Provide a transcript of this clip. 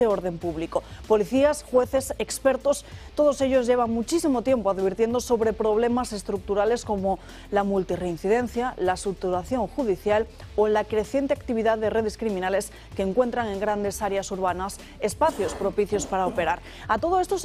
de orden público. Policías, jueces, expertos, todos ellos llevan muchísimo tiempo advirtiendo sobre problemas estructurales como la multirreincidencia, la saturación judicial o la creciente actividad de redes criminales que encuentran en grandes áreas urbanas espacios propicios para operar. A todo esto